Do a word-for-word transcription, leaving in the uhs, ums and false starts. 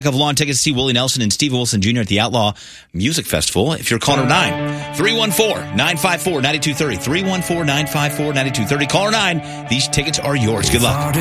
Of lawn tickets to see Willie Nelson and Steve Wilson Junior at the Outlaw Music Festival. If you're caller nine, three one four, nine five four, nine two three zero, three one four, nine five four, nine two three zero. Caller nine, these tickets are yours. Good luck.